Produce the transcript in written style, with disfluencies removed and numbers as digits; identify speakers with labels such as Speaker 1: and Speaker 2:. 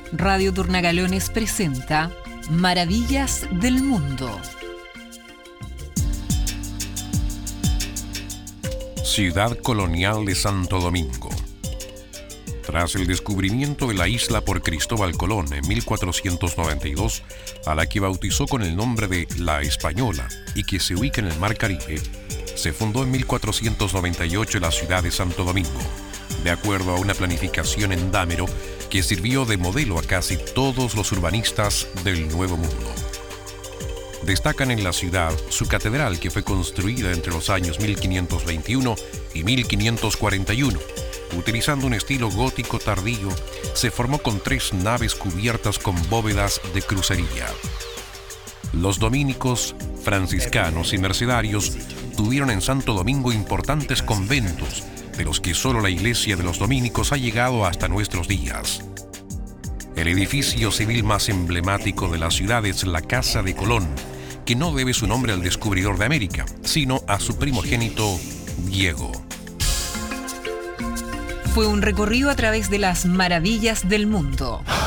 Speaker 1: Radio Turnagalones presenta Maravillas del Mundo.
Speaker 2: Ciudad colonial de Santo Domingo. Tras el descubrimiento de la isla por Cristóbal Colón en 1492, a la que bautizó con el nombre de La Española y que se ubica en el Mar Caribe, se fundó en 1498 la ciudad de Santo Domingo, de acuerdo a una planificación en Dámero que sirvió de modelo a casi todos los urbanistas del Nuevo Mundo. Destacan en la ciudad su catedral, que fue construida entre los años 1521 y 1541. Utilizando un estilo gótico tardío, se formó con 3 naves cubiertas con bóvedas de crucería. Los dominicos, franciscanos y mercedarios tuvieron en Santo Domingo importantes conventos, de los que solo la iglesia de los dominicos ha llegado hasta nuestros días. El edificio civil más emblemático de la ciudad es la Casa de Colón, que no debe su nombre al descubridor de América, sino a su primogénito, Diego.
Speaker 1: Fue un recorrido a través de las maravillas del mundo.